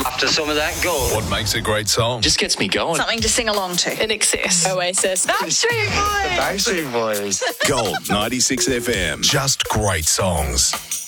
After some of that gold. What makes a great song? Just gets me going. Something to sing along to. In Excess. Oasis. Backstreet Boys. Backstreet Boys. Gold 96 FM. Just great songs.